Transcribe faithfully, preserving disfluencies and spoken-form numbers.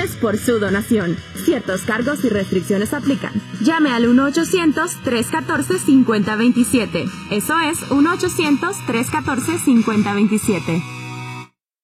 dólares por su donación. Ciertos cargos y restricciones aplican. Llame al uno ochocientos, tres uno cuatro, cinco cero dos siete. Eso es uno ochocientos, tres uno cuatro, cinco cero dos siete.